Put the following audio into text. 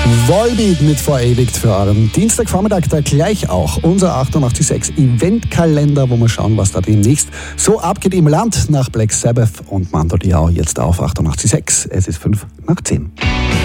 Volbeat mit Verewigt für euren Dienstagvormittag, da gleich auch unser 88.6 Eventkalender, wo wir schauen, was da demnächst so abgeht im Land nach Black Sabbath und Mando Diao jetzt auf 88.6. Es ist 5 nach 10.